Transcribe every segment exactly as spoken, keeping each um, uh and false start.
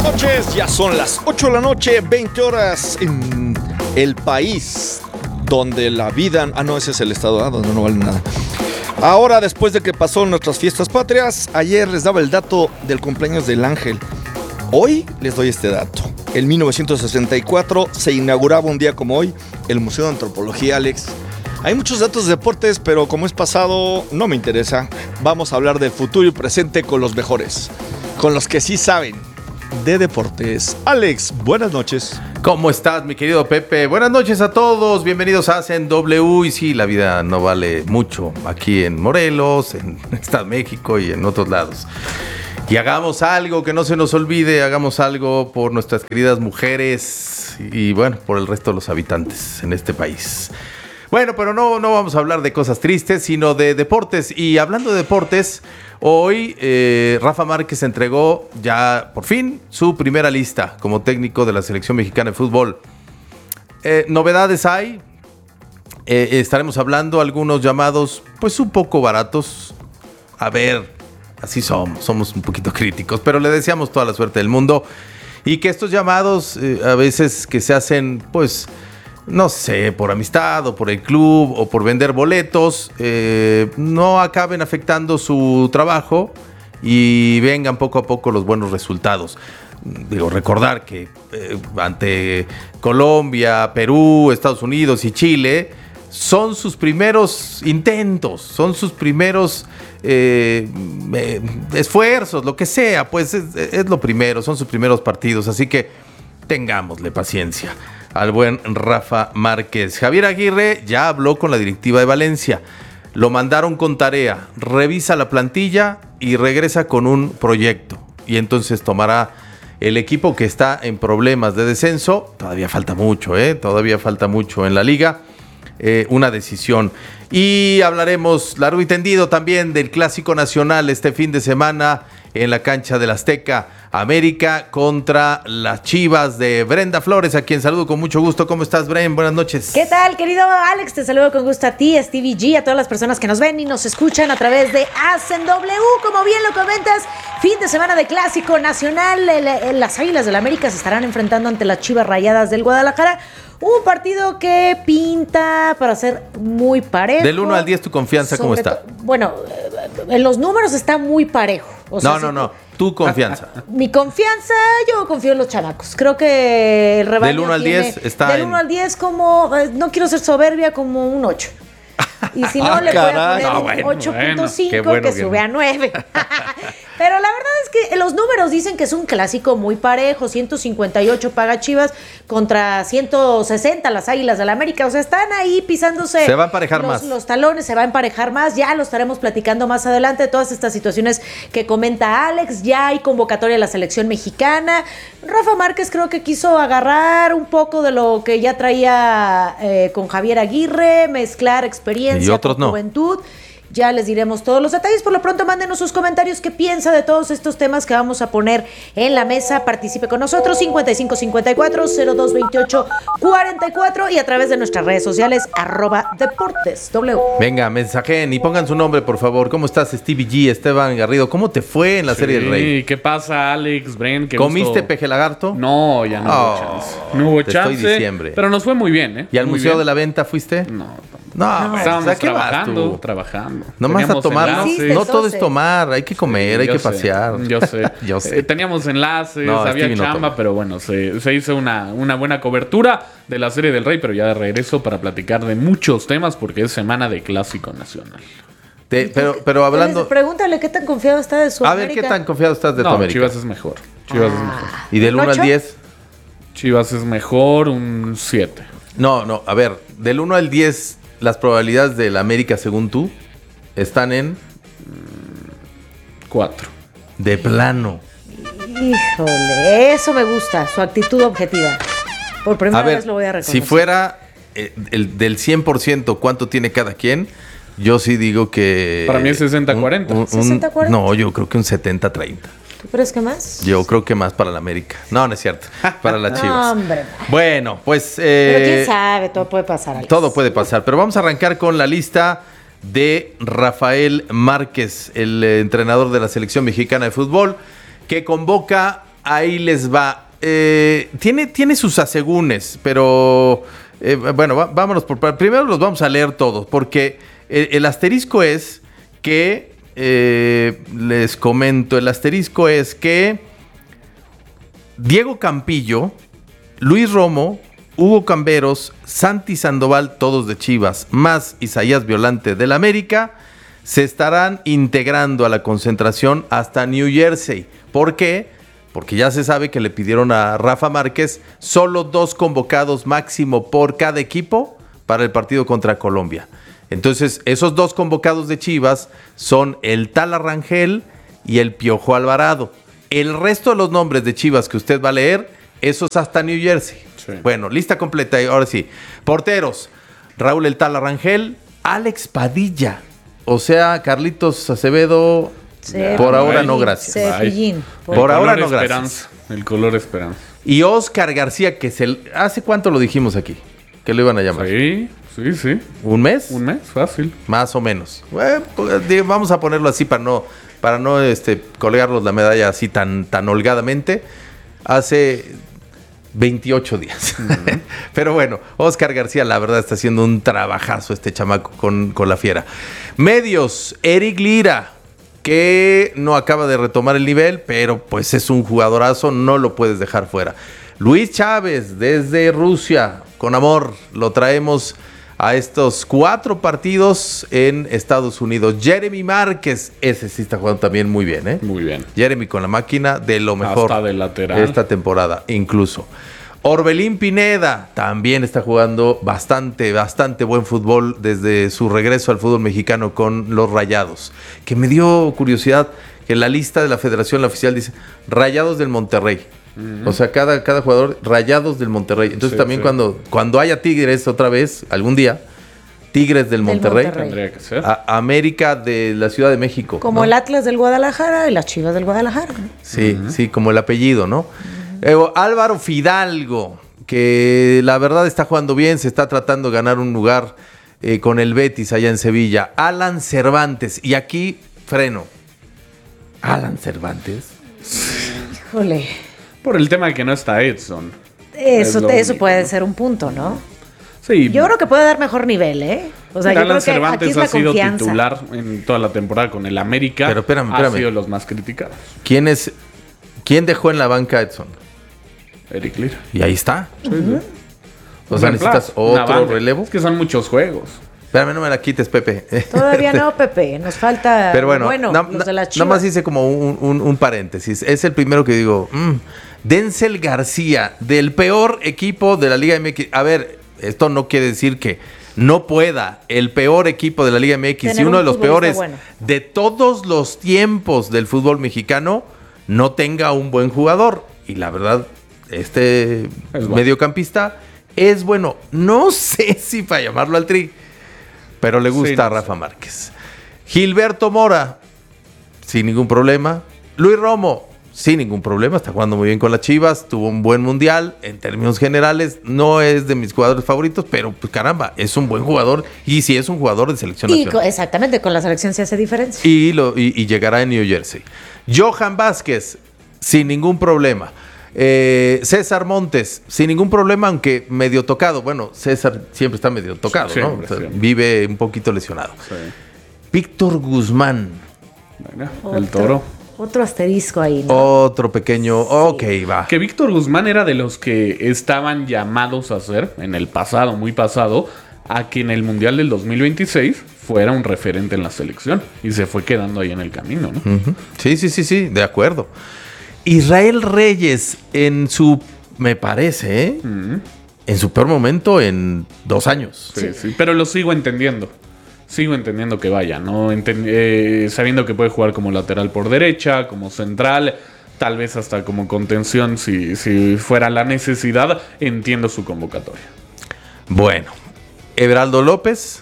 noches, ya son las ocho de la noche, veinte horas en el país donde la vida... Ah, no, ese es el estado, ¿eh? Donde no vale nada. Ahora, después de que pasó nuestras fiestas patrias, ayer les daba el dato del cumpleaños del ángel. Hoy les doy este dato. En mil novecientos sesenta y cuatro se inauguraba un día como hoy el Museo de Antropología, Alex. Hay muchos datos de deportes, pero como es pasado, no me interesa. Vamos a hablar del futuro y presente con los mejores, con los que sí saben de deportes. Alex, buenas noches. ¿Cómo estás, mi querido Pepe? Buenas noches a todos, bienvenidos a Hacen W. Y sí, la vida no vale mucho aquí en Morelos, en Estado de México y en otros lados. Y hagamos algo, que no se nos olvide, hagamos algo por nuestras queridas mujeres y bueno, por el resto de los habitantes en este país. Bueno, pero no, no vamos a hablar de cosas tristes, sino de deportes. Y hablando de deportes, hoy eh, Rafa Márquez entregó ya por fin su primera lista como técnico de la selección mexicana de fútbol. Eh, novedades hay, eh, estaremos hablando algunos llamados pues un poco baratos. A ver, así somos, somos un poquito críticos, pero le deseamos toda la suerte del mundo. Y que estos llamados eh, a veces que se hacen pues... no sé, por amistad o por el club o por vender boletos, eh, no acaben afectando su trabajo y vengan poco a poco los buenos resultados. Digo, recordar que eh, ante Colombia, Perú, Estados Unidos y Chile son sus primeros intentos, son sus primeros eh, eh, esfuerzos, lo que sea, pues es, es lo primero, son sus primeros partidos, así que tengámosle paciencia al buen Rafa Márquez. Javier Aguirre ya habló con la directiva de Valencia. Lo mandaron con tarea. Revisa la plantilla y regresa con un proyecto. Y entonces tomará el equipo que está en problemas de descenso. Todavía falta mucho, ¿eh? Todavía falta mucho en la liga. Eh, una decisión. Y hablaremos largo y tendido también del Clásico Nacional este fin de semana en la cancha del Azteca. América contra las Chivas de Brenda Flores, a quien saludo con mucho gusto. ¿Cómo estás, Bren? Buenas noches. ¿Qué tal, querido Alex? Te saludo con gusto a ti, a Stevie G, a todas las personas que nos ven y nos escuchan a través de Hacen W. Como bien lo comentas, fin de semana de Clásico Nacional. El, el, las Águilas del América se estarán enfrentando ante las Chivas Rayadas del Guadalajara. Un partido que pinta para ser muy parejo. Del uno al diez, ¿tu confianza cómo está? To- bueno, en los números está muy parejo. O sea, no, no, si no. Tu confianza. Mi confianza, yo confío en los chamacos. Creo que el rebaño Del uno al diez está Del en... uno al diez como, no quiero ser soberbia, como un ocho. Y si no, Ah, le caray. voy a No, poner bueno, un ocho punto cinco, bueno, bueno que que sube no. a nueve. Pero la verdad es que los números dicen que es un clásico muy parejo. ciento cincuenta y ocho paga Chivas contra ciento sesenta las Águilas del América. O sea, están ahí pisándose. Se va a emparejar los, más. Los talones, se va a emparejar más. Ya lo estaremos platicando más adelante de todas estas situaciones que comenta Alex. Ya hay convocatoria de la selección mexicana. Rafa Márquez creo que quiso agarrar un poco de lo que ya traía eh, con Javier Aguirre, mezclar experiencia Y otros con no. juventud. Ya les diremos todos los detalles. Por lo pronto, mándenos sus comentarios. ¿Qué piensa de todos estos temas que vamos a poner en la mesa? Participe con nosotros, cincuenta y cinco cincuenta y cuatro cero dos veintiocho cuarenta y cuatro y a través de nuestras redes sociales, arroba Deportes W. Venga, mensajen y pongan su nombre, por favor. ¿Cómo estás, Stevie G, Esteban Garrido? ¿Cómo te fue en la Sí, Serie del Rey? ¿Qué pasa, Alex, Bren? Qué ¿Comiste gusto. peje lagarto? No, ya no Oh, hubo chance. No hubo te chance. estoy diciembre. Pero nos fue muy bien, ¿eh? ¿Y al Muy Museo bien. de la Venta fuiste? No, No, estábamos ¿a qué vas trabajando, tú? trabajando. Nomás a Teníamos tomar, no, enlaces. no todo es entonces. tomar, hay que comer, Sí, hay yo que sé, pasear. Yo sé. Yo sé. Eh, teníamos enlaces, No, había Stevie no chamba, toma. pero bueno, se, se hizo una, una buena cobertura de la Serie del Rey, pero ya de regreso para platicar de muchos temas porque es semana de Clásico Nacional. Te- pero, pero hablando... Pregúntale qué tan confiado está de su A ver, ¿qué tan confiado estás de tu No, América? Chivas es mejor. Chivas es Ah. mejor. ¿Y del ¿Un uno al ocho? diez? Chivas es mejor, un siete. No, no, a ver, del uno al diez, las probabilidades del América, según tú, están en cuatro. de plano. Híjole, eso me gusta, su actitud objetiva. Por primera A ver, vez lo voy a reconocer. si fuera eh, el, del cien por ciento, ¿cuánto tiene cada quien? Yo sí digo que... Para mí es sesenta cuarenta. un- un- ¿sesenta cuarenta? No, yo creo que un setenta treinta. ¿Tú crees que más? Yo creo que más para la América. No, no es cierto. Para las No, Chivas. hombre. Bueno, pues... Pero eh, quién sabe, todo puede pasar. Alex. todo puede pasar. Pero vamos a arrancar con la lista de Rafael Márquez, el eh, entrenador de la selección mexicana de fútbol, que convoca ahí les va. Eh, tiene, tiene sus asegúnes, pero eh, bueno, va, vámonos por... Primero los vamos a leer todos, porque el, el asterisco es que, eh, les comento, el asterisco es que Diego Campillo, Luis Romo, Hugo Camberos, Santi Sandoval, todos de Chivas, más Isaías Violante del América, se estarán integrando a la concentración hasta New Jersey. ¿Por qué? Porque ya se sabe que le pidieron a Rafa Márquez solo dos convocados máximo por cada equipo para el partido contra Colombia. Entonces, esos dos convocados de Chivas son el Tala Rangel y el Piojo Alvarado. El resto de los nombres de Chivas que usted va a leer, esos hasta New Jersey. Sí. Bueno, lista completa. Ahora sí. Porteros: Raúl el Tala Rangel, Alex Padilla. O sea, Carlitos Acevedo, Cepillín, por ahora no gracias. Cepillín. Por, por ahora no gracias. Esperanza, el color esperanza. Y Oscar García, que se, ¿hace cuánto lo dijimos aquí? Que lo iban a llamar. Sí, sí, sí. ¿Un mes? Un mes, fácil. Más o menos. Bueno, pues, vamos a ponerlo así para no, para no este, colgarnos la medalla así tan, tan holgadamente. Hace veintiocho días. Uh-huh. Pero bueno, Oscar García, la verdad, está haciendo un trabajazo este chamaco con, con la fiera. Medios: Eric Lira, que no acaba de retomar el nivel, pero pues es un jugadorazo, no lo puedes dejar fuera. Luis Chávez, desde Rusia, con amor, lo traemos a estos cuatro partidos en Estados Unidos. Jeremy Márquez, ese sí está jugando también muy bien, ¿eh? Muy bien. Jeremy con la máquina, de lo mejor. Hasta de lateral. Esta temporada, incluso. Orbelín Pineda también está jugando bastante, bastante buen fútbol desde su regreso al fútbol mexicano con los Rayados. Que me dio curiosidad que en la lista de la federación, la oficial, dice Rayados del Monterrey. Uh-huh. O sea, cada, cada jugador, Rayados del Monterrey. Entonces sí, también sí. Cuando, cuando haya Tigres otra vez, algún día, Tigres del, del Monterrey, Monterrey. Tendría que ser. A, América de la Ciudad de México. Como ¿no? El Atlas del Guadalajara y las Chivas del Guadalajara. ¿No? Sí, uh-huh. sí, como el apellido, ¿no? Uh-huh. Eh, Álvaro Fidalgo, que la verdad está jugando bien, se está tratando de ganar un lugar eh, con el Betis allá en Sevilla. Alan Cervantes, y aquí freno. Alan Cervantes. Híjole. Por el tema de que no está Edson. Eso, eso único, puede ¿no? ser un punto, ¿no? Sí. Yo creo que puede dar mejor nivel, ¿eh? O sea, yo Alan creo que Cervantes aquí es la ha sido confianza. titular en toda la temporada con el América. Pero espérame, espérame. Ha sido los más criticados. ¿Quién es? ¿Quién dejó en la banca a Edson? Eric Lira. Y ahí está. Uh-huh. O sea, necesitas otro relevo. Es que son muchos juegos. Espérame, no me la quites, Pepe. Todavía no, Pepe. Nos falta. Pero bueno, bueno na, los de la Chivas. Nada más hice como un, un, un paréntesis. Es el primero que digo. Mm, Denzel García, del peor equipo de la Liga M X. A ver, esto no quiere decir que no pueda el peor equipo de la Liga M X y uno de los peores bueno. de todos los tiempos del fútbol mexicano no tenga un buen jugador. Y la verdad, este es bueno. mediocampista es bueno. No sé si para llamarlo al tri, pero le gusta sí, a Rafa Márquez. Gilberto Mora, sin ningún problema. Luis Romo, sin ningún problema, está jugando muy bien con las Chivas, tuvo un buen mundial, en términos generales, no es de mis jugadores favoritos, pero pues caramba, es un buen jugador, y sí es un jugador de selección y nacional. Exactamente, con la selección se hace diferencia. Y, lo, y, y llegará en New Jersey. Johan Vázquez, sin ningún problema. Eh, César Montes, sin ningún problema, aunque medio tocado. Bueno, César siempre está medio tocado, sí, ¿no? O sea, vive un poquito lesionado. Sí. Víctor Guzmán. Bueno, el Toro. Otro asterisco ahí, ¿no? Otro pequeño, sí. ok, va. Que Víctor Guzmán era de los que estaban llamados a ser, en el pasado, muy pasado, a que en el Mundial del dos mil veintiséis fuera un referente en la selección. Y se fue quedando ahí en el camino, ¿no? Uh-huh. Sí, sí, sí, sí, de acuerdo. Israel Reyes, en su, me parece, ¿eh? Uh-huh. en su peor momento en dos años. Sí, sí, sí, pero lo sigo entendiendo. Sigo entendiendo que vaya, ¿no? Enten- eh, sabiendo que puede jugar como lateral por derecha, como central, tal vez hasta como contención, si, si fuera la necesidad, entiendo su convocatoria. Bueno, Everaldo López.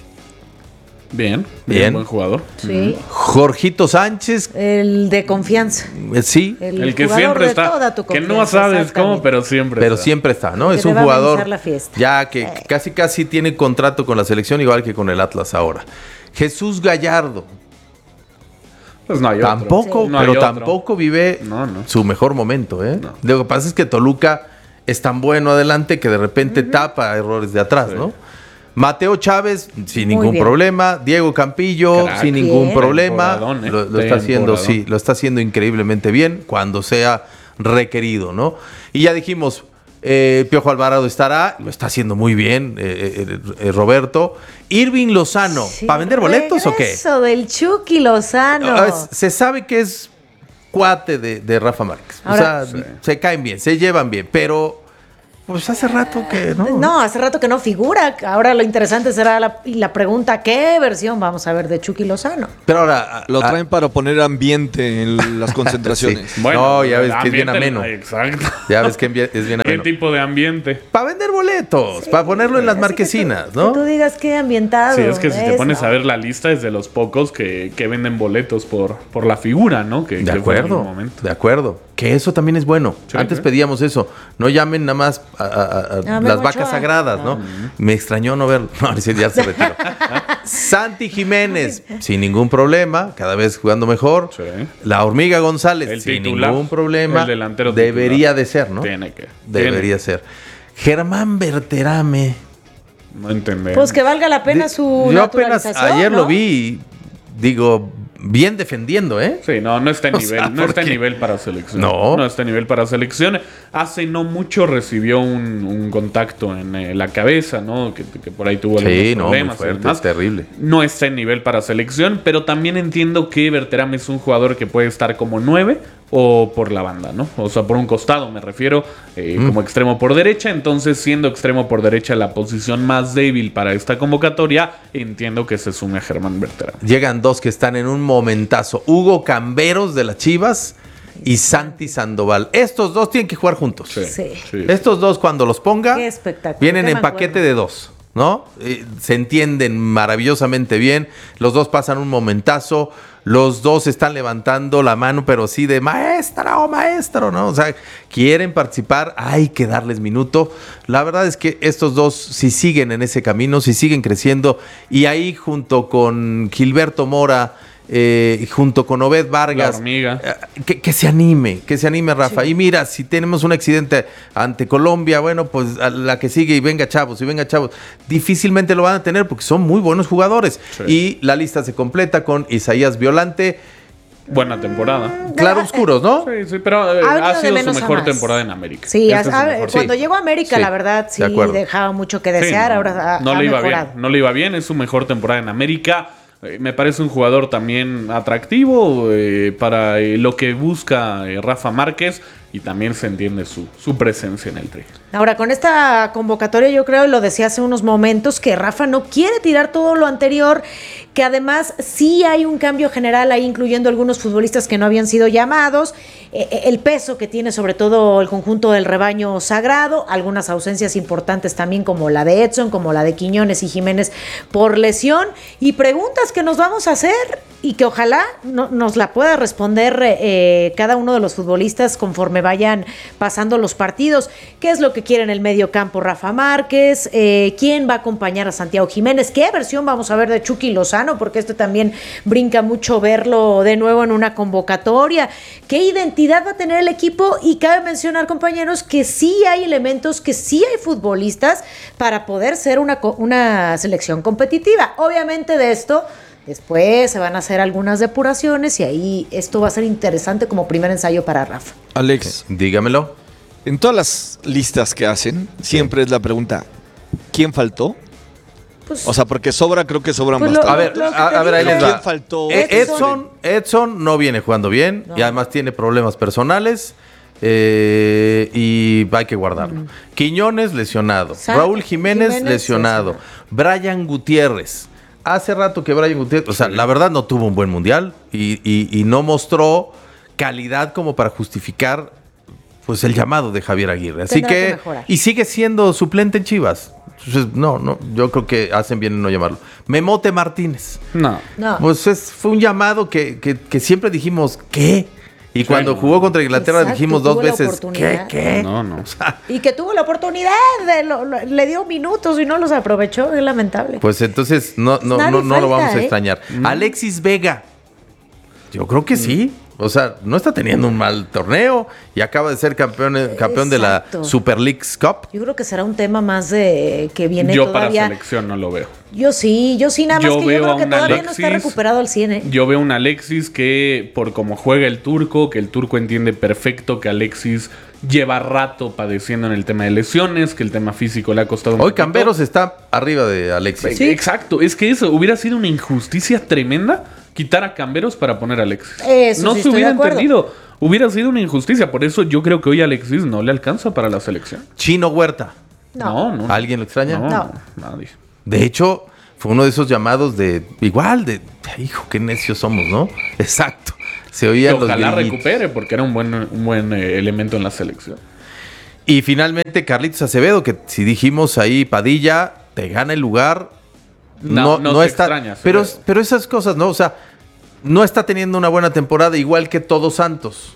Bien, bien, bien. Buen jugador. Sí. Jorgito Sánchez. El de confianza. Sí. El, el que siempre está. Que no sabes cómo, pero siempre Pero está. siempre está, ¿no? Que es un jugador la fiesta. ya que eh. casi casi tiene contrato con la selección, igual que con el Atlas ahora. Jesús Gallardo. Pues no hay otro. Tampoco, Sí. No hay pero otro. tampoco vive No, no. su mejor momento, ¿eh? No. Lo que pasa es que Toluca es tan bueno adelante que de repente tapa errores de atrás, Sí. ¿no? Mateo Chávez, sin Muy ningún bien. problema. Diego Campillo, Crack. sin ningún Bien. problema. Temporadón, ¿eh? Lo, lo está haciendo, Temporadón. sí, lo está haciendo increíblemente bien cuando sea requerido, ¿no? Y ya dijimos, eh, Piojo Alvarado estará, lo está haciendo muy bien, eh, eh, eh, Roberto. Irving Lozano, Sí, ¿para vender boletos o qué? Regreso del Chucky Lozano. Ah, es- se sabe que es cuate de, de Rafa Márquez. Ahora- o sea, se caen bien, se llevan bien, pero pues hace rato que no. No, hace rato que no figura. Ahora lo interesante será la, la pregunta, ¿qué versión vamos a ver de Chucky Lozano? Pero ahora Lo ah, traen para poner ambiente en las concentraciones. Sí. No, ya ves que es bien ambiente- ameno. Exacto. ya ves que envi- es bien ¿Qué ameno. tipo de ambiente? Para vender boletos, para ponerlo en las Así marquesinas, que tú, ¿no? que tú digas qué ambientado. Sí, es que si te es, pones ¿no? a ver la lista es de los pocos que, que venden boletos por, por la figura, ¿no? Que, De que fue en acuerdo, un momento. de acuerdo. Que eso también es bueno. Sí, Antes sí. pedíamos eso. No llamen nada más a, a- a- a A Memo las vacas Ochoa. sagradas, ¿no? Me extrañó no verlo. No, ese ya se retiró. Santi Jiménez, sin ningún problema, cada vez jugando mejor. Sí. La Hormiga González, El sin titular, ningún problema. el delantero Debería titular. de ser, ¿no? Tiene que. Debería tiene. ser. Germán Berterame. No entender. Pues que valga la pena De- su Yo apenas naturalización, ayer ¿no? lo vi y digo, bien defendiendo, ¿eh? Sí, no, no está en O nivel, sea, no está en porque- nivel para selección. No. No está en nivel para selección. Hace no mucho recibió un, un contacto en eh, la cabeza, ¿no? Que, que por ahí tuvo algunos Sí, no, muy problemas y fuerte, demás. es terrible. No está en nivel para selección, pero también entiendo que Berterame es un jugador que puede estar como nueve o por la banda, ¿no? O sea, por un costado me refiero, eh, Mm. como extremo por derecha. Entonces, siendo extremo por derecha la posición más débil para esta convocatoria, entiendo que se sume a Germán Berterame. Llegan dos que están en un momentazo. Hugo Camberos de las Chivas y Santi Sandoval. Estos dos tienen que jugar juntos. Sí. Estos dos cuando los ponga Qué espectáculo, vienen qué en paquete mancuerna. de dos, ¿no? Eh, se entienden maravillosamente bien. Los dos pasan un momentazo. Los dos están levantando la mano, pero sí de maestra o maestro, ¿no? O sea, quieren participar, hay que darles minuto. La verdad es que estos dos, si siguen en ese camino, si siguen creciendo, y ahí junto con Gilberto Mora, eh, junto con Obed Vargas, La Hormiga. eh, que, que se anime, que se anime, Rafa. Y mira, si tenemos un accidente ante Colombia, bueno, pues a la que sigue y venga chavos, y venga chavos, difícilmente lo van a tener porque son muy buenos jugadores. Sí. Y la lista se completa con Isaías Violante, Buena temporada. claroscuros, ¿no? Sí, sí, pero eh, Ha venido ha de sido su menos a mejor más. temporada en América. Sí, Esta a- es su a- mejor cuando sí. llegó a América, Sí, la verdad, sí de acuerdo. dejaba mucho que Sí, desear. no, ahora ha, no ha le iba mejorado. bien, no le iba bien, es su mejor temporada en América. Eh, Me parece un jugador también atractivo eh, para eh, lo que busca eh, Rafa Márquez y también se entiende su, su presencia en el tri. Ahora, con esta convocatoria yo creo, y lo decía hace unos momentos, que Rafa no quiere tirar todo lo anterior, que además sí hay un cambio general ahí, incluyendo algunos futbolistas que no habían sido llamados, eh, el peso que tiene sobre todo el conjunto del rebaño sagrado, algunas ausencias importantes también como la de Edson, como la de Quiñones y Jiménez por lesión, y preguntas que nos vamos a hacer y que ojalá no, nos la pueda responder eh, cada uno de los futbolistas conforme vayan pasando los partidos. ¿Qué es lo que quiere en el medio campo Rafa Márquez? Eh, ¿Quién va a acompañar a Santiago Jiménez? ¿Qué versión vamos a ver de Chucky Lozano? Porque este también brinca mucho verlo de nuevo en una convocatoria. ¿Qué identidad va a tener el equipo? Y cabe mencionar, compañeros, que sí hay elementos, que sí hay futbolistas para poder ser una, co- una selección competitiva. Obviamente de esto después se van a hacer algunas depuraciones y ahí esto va a ser interesante como primer ensayo para Rafa. Alex, Dígamelo. en todas las listas que hacen, siempre es la pregunta, ¿quién faltó? Pues, O sea, porque sobra, creo que sobran Pues lo- bastante. A ver, lo que a, te a ver, ahí dije. les va. ¿Quién faltó? Eh, Edson. Edson, Edson no viene jugando bien No. y además tiene problemas personales eh, y hay que guardarlo. Quiñones lesionado, Sa- Raúl Jiménez, Jiménez lesionado, lesionado. Brian Gutiérrez. Hace rato que Brian Gutiérrez, o sea, la verdad no tuvo un buen mundial y, y- y no mostró calidad como para justificar pues el llamado de Javier Aguirre. Así Tendrá que que, mejorar. y sigue siendo suplente en Chivas. Entonces, no, no, yo creo que hacen bien en no llamarlo. Memote Martínez. No. no. Pues es, fue un llamado que, que- que siempre dijimos, ¿qué? Y cuando no. jugó contra Inglaterra Exacto, dijimos dos tuvo la veces, ¿qué? oportunidad. ¿Qué? No, no. O sea, Y que tuvo la oportunidad, de lo- lo- le dio minutos y no los aprovechó, es lamentable. pues entonces no, no, Nadie no, no lo falta, vamos a ¿eh? extrañar. Alexis Vega. Yo creo que sí. O sea, no está teniendo un mal torneo y acaba de ser campeón, campeón de la Super Leagues Cup. Yo creo que será un tema más de que viene yo todavía. Para selección no lo veo. Yo sí, yo sí, nada más Yo que veo yo creo a que un todavía Alexis, no está recuperado al cien, ¿eh? Yo veo un Alexis que, por cómo juega el turco, que el turco entiende perfecto que Alexis lleva rato padeciendo en el tema de lesiones, que el tema físico le ha costado un Hoy poquito. Camberos está arriba de Alexis. Sí, exacto. Es que eso hubiera sido una injusticia tremenda quitar a Camberos para poner a Alexis. Eso no sí se estoy hubiera de acuerdo. entendido. Hubiera sido una injusticia. Por eso yo creo que hoy Alexis no le alcanza para la selección. Chino Huerta. No. No, no. ¿Alguien lo extraña? No, No. nadie. De hecho, fue uno de esos llamados de igual, de hijo, qué necios somos, ¿no? Exacto. Se oían los Ojalá grillitos. recupere porque era un buen, un buen eh, elemento en la selección. Y finalmente Carlitos Acevedo, que si dijimos ahí Padilla, te gana el lugar. No, No, no no, se está. extraña, pero, Acevedo. pero esas cosas, ¿no? O sea, no está teniendo una buena temporada, igual que Todos Santos.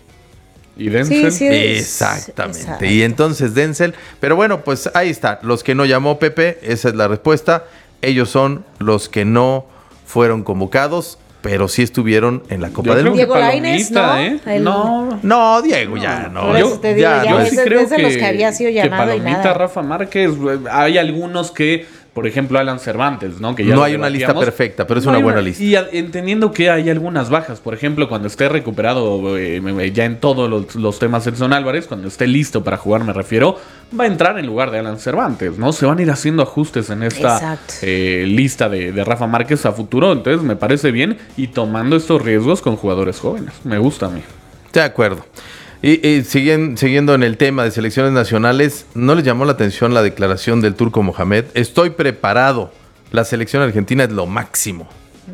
Y Denzel. Sí, sí. Es- Exactamente. exacto. Y entonces Denzel. Pero bueno, pues ahí está. Los que no llamó Pepe, esa es la respuesta. Ellos son los que no fueron convocados, pero sí estuvieron en la Copa Yo del creo Mundo. Diego que Lainez, Palomita, ¿no? ¿eh? El- No. No, Diego, ya no. Por eso te digo, ya Yo es sí de- creo es de que, los que había sido que llamado y Palomita, nada. Rafa Márquez, eh, hay algunos que, por ejemplo, Alan Cervantes, ¿no? Que ya No lo hay una lista debatíamos. perfecta, pero es No una hay buena lista. Y a- entendiendo que hay algunas bajas, por ejemplo, cuando esté recuperado eh, ya en todos los, los temas Edson Álvarez, cuando esté listo para jugar, me refiero, va a entrar en lugar de Alan Cervantes, ¿no? Se van a ir haciendo ajustes en esta Exacto. eh, lista de, de Rafa Márquez a futuro, entonces me parece bien y tomando estos riesgos con jugadores jóvenes. Me gusta a mí. De acuerdo. Y, y siguen, siguiendo en el tema de selecciones nacionales, ¿no les llamó la atención la declaración del turco Mohamed? Estoy preparado. La selección argentina es lo máximo.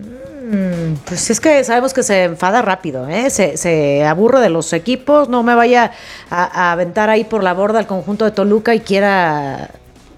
Pues es que sabemos que se enfada rápido, ¿eh? Se, se aburre de los equipos, no me vaya a, a aventar ahí por la borda al conjunto de Toluca y quiera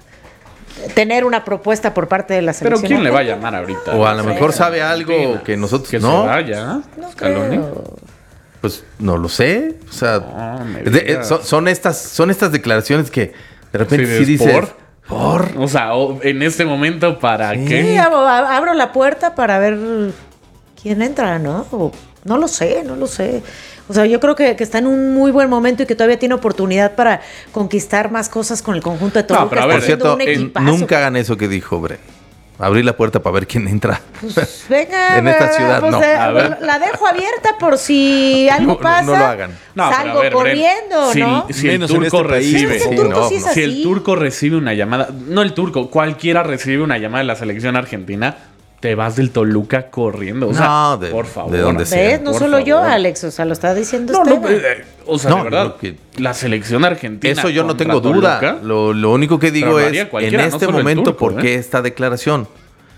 tener una propuesta por parte de la Pero selección. ¿quién le va a argentina. llamar ahorita? O a lo sé. mejor sabe algo Argentina. que nosotros Que no. se vaya, No Scaloni. creo. Pues no lo sé. O sea, No, me de- digas. son, son estas, son estas declaraciones que de repente Sí, sí, es dices. por. Por. O sea, o- en este momento, ¿para Sí. Sí, qué? abro, abro la puerta para ver quién entra, ¿no? O- no lo sé, no lo sé. O sea, yo creo que, que está en un muy buen momento y que todavía tiene oportunidad para conquistar más cosas con el conjunto de Toluca. No, pero a Está ver, Por haciendo cierto, un en- equipazo. nunca hagan eso que dijo Bren. Abrir la puerta para ver quién entra. Pues, venga, En esta eh, ciudad, pues, no. de- A ver. la dejo abierta por si algo No, no, pasa. no lo hagan. No, pero a salgo ver, Bren, corriendo, si, ¿no? Si el Menos en turco este país, recibe. Es que Sí, el turco no, sí es no. Si el así. turco recibe una llamada, no el turco, cualquiera recibe una llamada de la selección argentina, te vas del Toluca corriendo. O sea, No, de- por favor. de donde sea. ¿Ves? No por solo yo, favor. Alex, o sea, lo está diciendo No, usted. no, eh, o sea, No, de verdad, lo que- la selección argentina. Eso yo no contra tengo duda. Toluca, Lo, lo único que digo Pero lo es, haría en cualquiera, no este solo el momento, turco, ¿por qué ¿eh? esta declaración?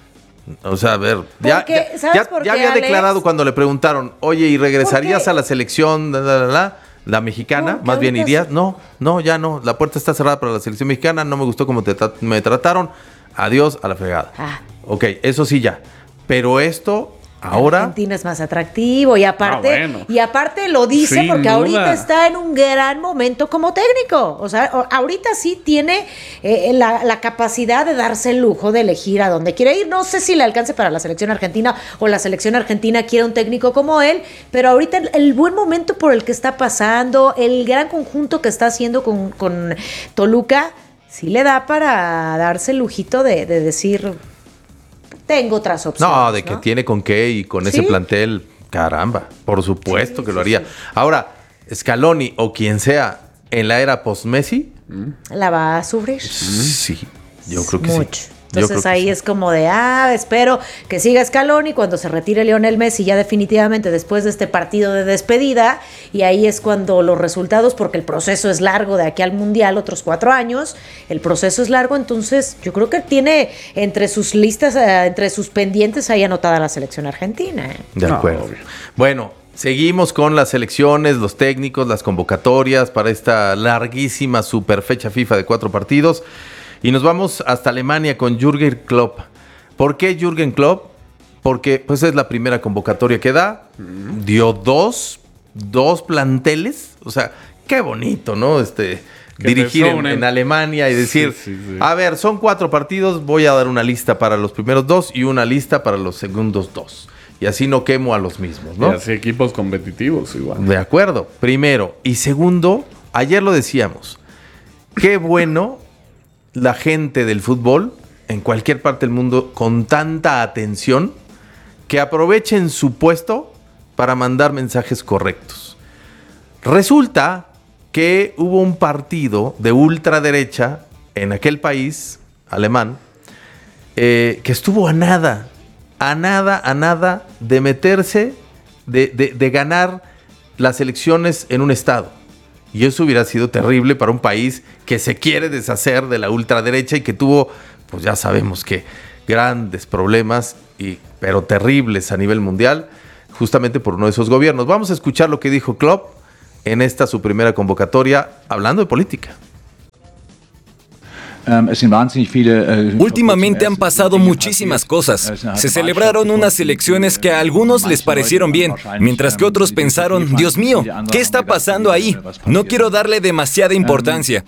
O sea, a ver, ya, Porque, ya, ¿sabes ya- por ya qué, había Alex? declarado cuando le preguntaron, oye, ¿y regresarías Porque- a la selección, la, la, la, la, la mexicana? Porque Más bien ahorita irías. sí. No, no, ya no. La puerta está cerrada para la selección mexicana. No me gustó cómo te tra- me trataron. Adiós a la fregada. Ah. Ok, eso sí ya. Pero esto, ahora. Argentina es más atractivo y aparte, Ah, bueno. y aparte lo dice Sin porque duda. ahorita está en un gran momento como técnico. O sea, o- ahorita sí tiene eh, la, la capacidad de darse el lujo de elegir a dónde quiere ir. No sé si le alcance para la selección argentina o la selección argentina quiere un técnico como él, pero ahorita el, el buen momento por el que está pasando, el gran conjunto que está haciendo con, con Toluca, sí le da para darse el lujito de, de decir, tengo otras opciones. No, de que tiene con qué y con ese Sí. plantel, caramba, por supuesto Sí, que lo sí, haría. sí. Ahora, Scaloni o quien sea en la era post-Messi, La va a sufrir. sí, yo creo que Mucho. sí. Yo Entonces creo que ahí sí. es como de, ah, espero que siga Scaloni cuando se retire Lionel Messi ya definitivamente después de este partido de despedida, y ahí es cuando los resultados, porque el proceso es largo de aquí al Mundial, otros cuatro años, el proceso es largo, entonces yo creo que tiene entre sus listas, eh, entre sus pendientes ahí anotada la selección argentina. ¿eh? De No, acuerdo. obvio. Bueno, seguimos con las selecciones, los técnicos, las convocatorias para esta larguísima super fecha FIFA de cuatro partidos. Y nos vamos hasta Alemania con Jürgen Klopp. ¿Por qué Jürgen Klopp? Porque pues es la primera convocatoria que da. Dio dos, dos planteles. O sea, qué bonito, ¿no? Este, Que dirigir se en, unen. en Alemania y decir, Sí, sí, sí. a ver, son cuatro partidos, voy a dar una lista para los primeros dos y una lista para los segundos dos. y así no quemo a los mismos, ¿no? Y así equipos competitivos igual. De acuerdo, primero. Y segundo, ayer lo decíamos, qué bueno la gente del fútbol en cualquier parte del mundo con tanta atención que aprovechen su puesto para mandar mensajes correctos. Resulta que hubo un partido de ultraderecha en aquel país alemán eh, que estuvo a nada, a nada, a nada de meterse, de, de, de ganar las elecciones en un estado. Y eso hubiera sido terrible para un país que se quiere deshacer de la ultraderecha y que tuvo, pues ya sabemos que grandes problemas, y, pero terribles a nivel mundial, justamente por uno de esos gobiernos. Vamos a escuchar lo que dijo Klopp en esta su primera convocatoria, hablando de política. Últimamente han pasado muchísimas cosas. Se celebraron unas elecciones que a algunos les parecieron bien, mientras que otros pensaron, Dios mío, ¿qué está pasando ahí? No quiero darle demasiada importancia.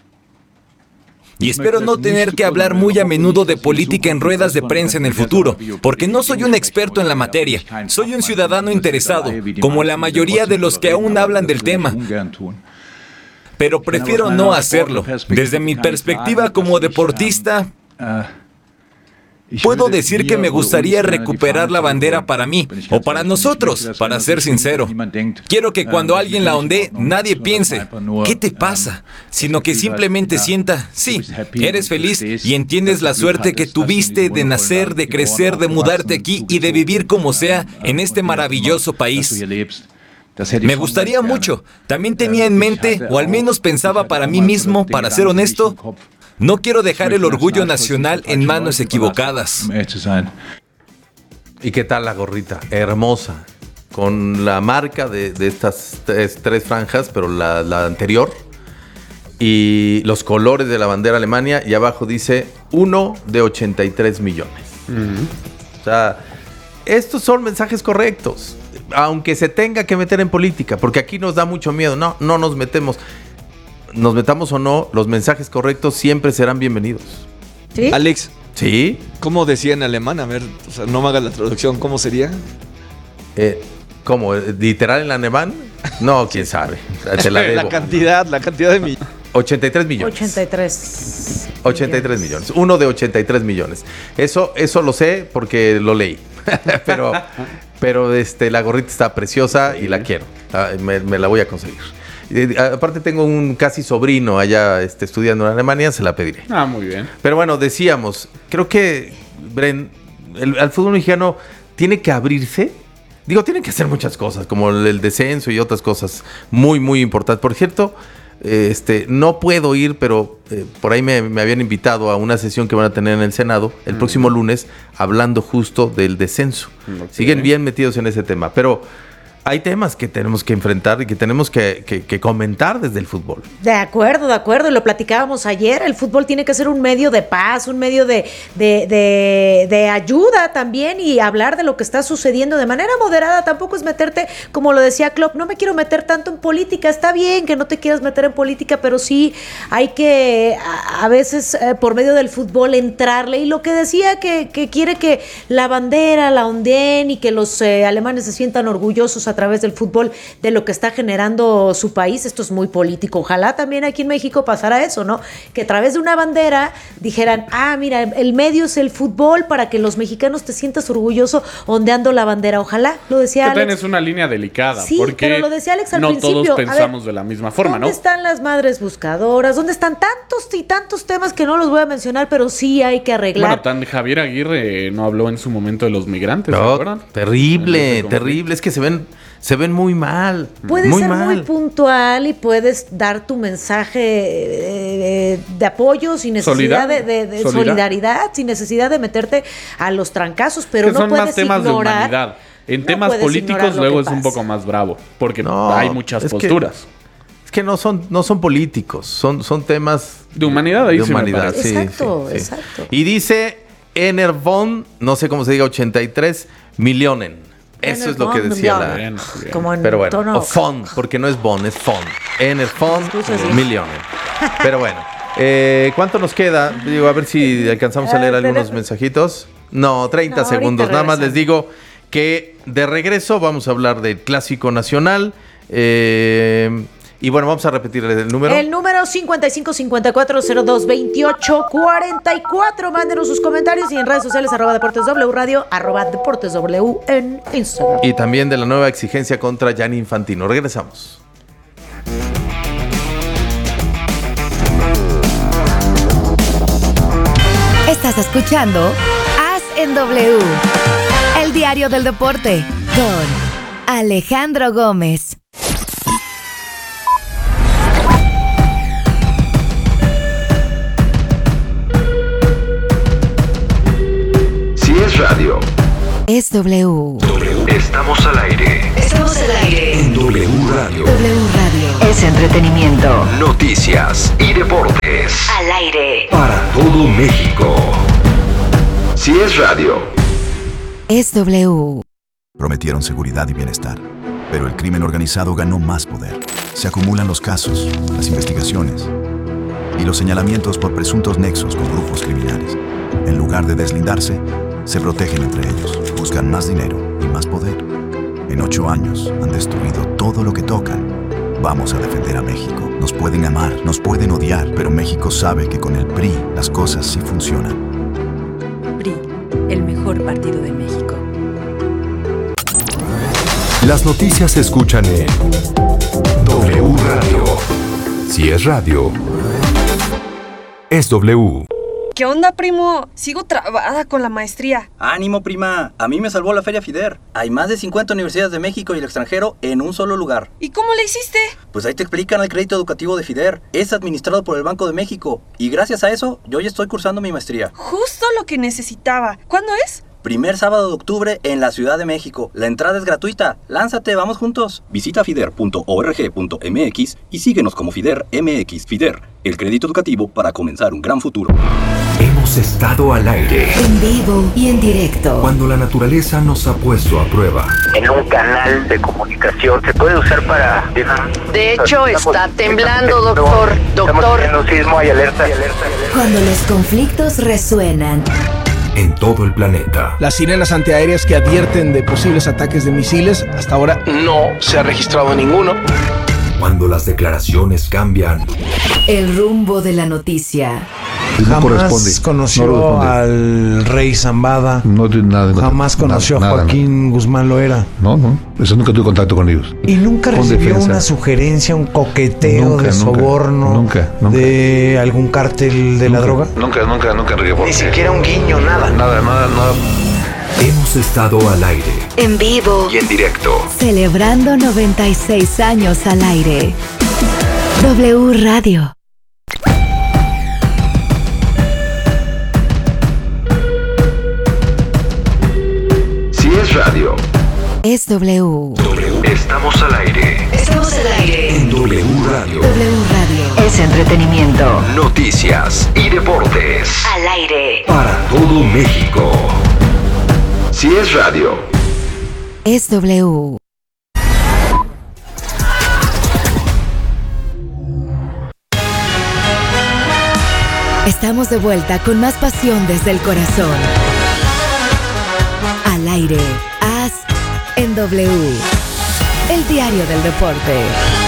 Y espero no tener que hablar muy a menudo de política en ruedas de prensa en el futuro, porque no soy un experto en la materia. Soy un ciudadano interesado, como la mayoría de los que aún hablan del tema. Pero prefiero no hacerlo. Desde mi perspectiva como deportista, puedo decir que me gustaría recuperar la bandera para mí, o para nosotros, para ser sincero. Quiero que cuando alguien la ondee, nadie piense, ¿qué te pasa? Sino que simplemente sienta, sí, eres feliz y entiendes la suerte que tuviste de nacer, de crecer, de mudarte aquí y de vivir como sea en este maravilloso país. Me gustaría mucho. También tenía en mente, o al menos pensaba para mí mismo, para ser honesto, no quiero dejar el orgullo nacional en manos equivocadas. ¿Y qué tal la gorrita? Hermosa. Con la marca de, de estas tres, tres franjas, pero la, la anterior. Y los colores de la bandera Alemania. Y abajo dice uno de ochenta y tres millones. Uh-huh. O sea, estos son mensajes correctos. Aunque se tenga que meter en política, porque aquí nos da mucho miedo. No, no nos metemos. Nos metamos o no, los mensajes correctos siempre serán bienvenidos. ¿Sí? Alex. ¿Sí? ¿Cómo decía en alemán? A ver, o sea, no me hagas la traducción. ¿Cómo sería? Eh, ¿Cómo? ¿Literal en alemán? No, quién sabe. Te la debo. La cantidad, la cantidad de millones. ochenta y tres millones. ochenta y tres. ochenta y tres millones. Uno de ochenta y tres millones. Eso, eso lo sé porque lo leí. pero pero este, la gorrita está preciosa y la quiero. Me, me la voy a conseguir. Y, aparte tengo un casi sobrino allá este, estudiando en Alemania, se la pediré. Ah, muy bien. Pero bueno, decíamos, creo que, Bren, el, el fútbol mexicano tiene que abrirse. Digo, tienen que hacer muchas cosas, como el, el descenso y otras cosas muy, muy importantes. Por cierto, eh, este, no puedo ir, pero eh, por ahí me, me habían invitado a una sesión que van a tener en el Senado el mm. próximo lunes, hablando justo del descenso. Okay. Siguen bien metidos en ese tema, pero hay temas que tenemos que enfrentar y que tenemos que, que, que comentar desde el fútbol. De acuerdo, de acuerdo, lo platicábamos ayer, el fútbol tiene que ser un medio de paz, un medio de, de, de, de ayuda también, y hablar de lo que está sucediendo de manera moderada. Tampoco es meterte, como lo decía Klopp, no me quiero meter tanto en política. Está bien que no te quieras meter en política, pero sí hay que a, a veces eh, por medio del fútbol entrarle, y lo que decía que, que quiere que la bandera la ondeen y que los eh, alemanes se sientan orgullosos a través del fútbol de lo que está generando su país. Esto es muy político. Ojalá también aquí en México pasara eso, ¿no? Que a través de una bandera dijeran, ah, mira, el medio es el fútbol para que los mexicanos te sientas orgulloso ondeando la bandera. Ojalá, lo decía que Alex. También es una línea delicada. Sí, porque pero lo decía Alex al no principio. No todos pensamos ver, de la misma forma, ¿dónde ¿no? ¿Dónde están las madres buscadoras? ¿Dónde están tantos y tantos temas que no los voy a mencionar, pero sí hay que arreglar? Bueno, tan Javier Aguirre no habló en su momento de los migrantes, no, ¿se acuerdan? Terrible, terrible. Es que se ven... Se ven muy mal. Puedes muy ser mal. muy puntual y puedes dar tu mensaje eh, de apoyo sin necesidad de, de, de solidaridad, sin necesidad de meterte a los trancazos, pero que no son puedes más temas ignorar. De humanidad. En no temas políticos luego es un poco más bravo, porque no, hay muchas es posturas. Que, es que no son, no son políticos, son, son temas de humanidad. Ahí de sí humanidad. Sí, exacto, sí, sí. exacto. Y dice Enervon, no sé cómo se diga, ochenta y tres millones. Eso es lo que decía la... Bien, bien. Como en Pero bueno, tono... o fon, porque no es bon, es fon. En el fon, millones. Pero bueno, eh, ¿cuánto nos queda? Digo, a ver si alcanzamos a leer algunos mensajitos. No, treinta no, segundos. Nada más les digo que de regreso vamos a hablar del Clásico Nacional. Eh, y bueno, vamos a repetir el número. El número cincuenta y cinco cincuenta y cuatro cero dos veintiocho cuarenta y cuatro. Mándenos sus comentarios y en redes sociales arroba Deportes W Radio, arroba Deportes W en Instagram. Y también de la nueva exigencia contra Gianni Infantino. Regresamos. Estás escuchando Haz en W, el diario del deporte, con Alejandro Gómez. Si es radio, Es W. estamos al aire. Estamos al aire. En W Radio. W Radio. Es entretenimiento. Noticias y deportes. Al aire. Para todo México. Si es radio. Es W. Prometieron seguridad y bienestar, pero el crimen organizado ganó más poder. Se acumulan los casos, las investigaciones y los señalamientos por presuntos nexos con grupos criminales. En lugar de deslindarse, se protegen entre ellos, buscan más dinero y más poder. En ocho años han destruido todo lo que tocan. Vamos a defender a México. Nos pueden amar, nos pueden odiar, pero México sabe que con el P R I las cosas sí funcionan. P R I, el mejor partido de México. Las noticias se escuchan en W Radio. Si es radio, es W. ¿Qué onda, primo? Sigo trabada con la maestría. ¡Ánimo, prima! A mí me salvó la Feria FIDER. Hay más de cincuenta universidades de México y el extranjero en un solo lugar. ¿Y cómo le hiciste? Pues ahí te explican el crédito educativo de FIDER. Es administrado por el Banco de México. Y gracias a eso, yo ya estoy cursando mi maestría. Justo lo que necesitaba. ¿Cuándo es? Primer sábado de octubre en la Ciudad de México. La entrada es gratuita. Lánzate, vamos juntos. Visita fider punto org punto m x y síguenos como FIDER M X. FIDER, el crédito educativo para comenzar un gran futuro. Hemos estado al aire. En vivo y en directo. Cuando la naturaleza nos ha puesto a prueba. En un canal de comunicación se puede usar para... De hecho, está temblando, doctor. Doctor. Estamos en un sismo, hay alerta. Cuando los conflictos resuenan. En todo el planeta. Las sirenas antiaéreas que advierten de posibles ataques de misiles, hasta ahora no se ha registrado ninguno. Cuando las declaraciones cambian. El rumbo de la noticia. Jamás conoció no al rey Zambada. No tiene nada de Jamás conoció nada, a Joaquín nada. Guzmán Loera. No, no. Eso nunca tuve contacto con ellos. Y nunca con recibió defensa. Una sugerencia, un coqueteo nunca, de soborno nunca, nunca. de algún cártel de nunca, la droga. Nunca, nunca, nunca, Enrique. Ni siquiera un guiño, nada. Nada, nada, nada. Hemos estado al aire. En vivo y en directo. Celebrando noventa y seis años al aire. W Radio. Si es radio, es W. Estamos al aire. Estamos al aire. En W Radio. W Radio. Es entretenimiento. Noticias y deportes. Al aire. Para todo México. Si es radio, es W. Estamos de vuelta con más pasión desde el corazón. Al aire, Haz en W, el diario del deporte.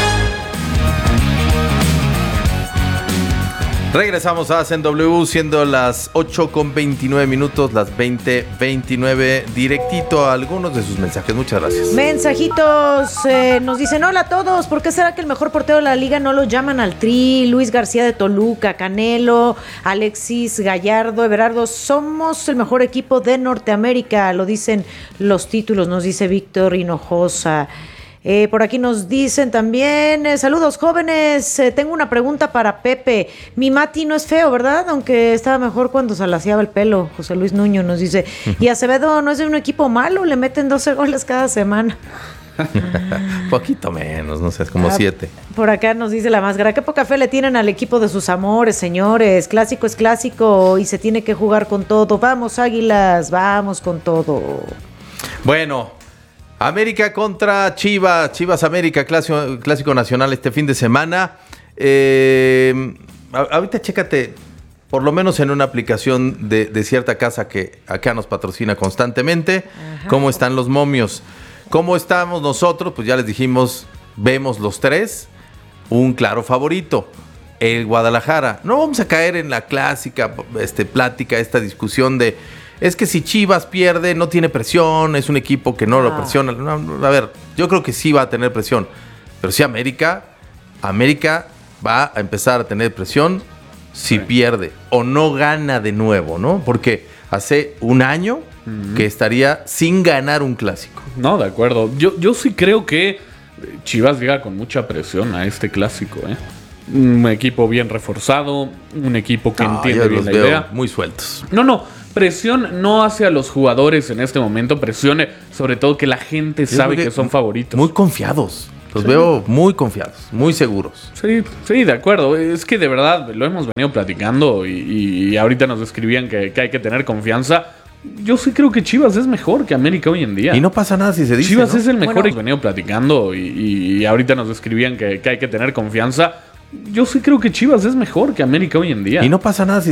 Regresamos a Haz en W, siendo las ocho con veintinueve minutos, las veinte veintinueve, directito a algunos de sus mensajes. Muchas gracias. Mensajitos, eh, nos dicen, hola a todos, ¿por qué será que el mejor portero de la liga no lo llaman al Tri? Luis García de Toluca, Canelo, Alexis Gallardo, Everardo, somos el mejor equipo de Norteamérica, lo dicen los títulos, nos dice Víctor Hinojosa. Eh, por aquí nos dicen también, eh, saludos jóvenes, eh, tengo una pregunta para Pepe. Mi Mati no es feo, ¿verdad? Aunque estaba mejor cuando se alaciaba el pelo. José Luis Nuño nos dice, y Acevedo no es de un equipo malo, le meten doce goles cada semana. Poquito menos, no sé, es como ah, siete. Por acá nos dice la máscara, qué poca fe le tienen al equipo de sus amores, señores. Clásico es clásico y se tiene que jugar con todo. Vamos, Águilas, vamos con todo. Bueno, América contra Chivas, Chivas América, clásico, clásico nacional este fin de semana. Eh, ahorita chécate, por lo menos en una aplicación de, de cierta casa que acá nos patrocina constantemente, Ajá. cómo están los momios. ¿Cómo estamos nosotros? Pues ya les dijimos, vemos los tres, un claro favorito, el Guadalajara. No vamos a caer en la clásica este, plática, esta discusión de, es que si Chivas pierde, no tiene presión, es un equipo que no ah. lo presiona. No, no, a ver, yo creo que sí va a tener presión, pero si América, América va a empezar a tener presión si sí. pierde o no gana de nuevo, ¿no? Porque hace un año uh-huh. que estaría sin ganar un clásico. No, de acuerdo. Yo, yo sí creo que Chivas llega con mucha presión a este clásico, ¿eh? Un equipo bien reforzado, un equipo que no, entiende bien la idea. Muy sueltos. No, no. Presión no hacia los jugadores en este momento, presión sobre todo que la gente yo sabe que, que son favoritos. Muy confiados. Los sí. veo muy confiados, muy seguros. Sí, sí, de acuerdo. Es que de verdad lo hemos venido platicando y, y ahorita nos describían que, que hay que tener confianza. Yo sí creo que Chivas es mejor que América hoy en día. Y no pasa nada si se dice, Chivas ¿no? es el mejor. Bueno. Hemos venido platicando y, y ahorita nos describían que, que hay que tener confianza. Yo sí creo que Chivas es mejor que América hoy en día. Y no pasa nada si